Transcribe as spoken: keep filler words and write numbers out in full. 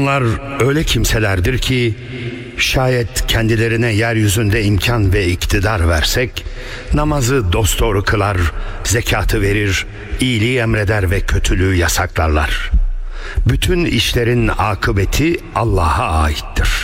Onlar öyle kimselerdir ki şayet kendilerine yeryüzünde imkan ve iktidar versek namazı dosdoğru kılar, zekatı verir, iyiliği emreder ve kötülüğü yasaklarlar. Bütün işlerin akıbeti Allah'a aittir.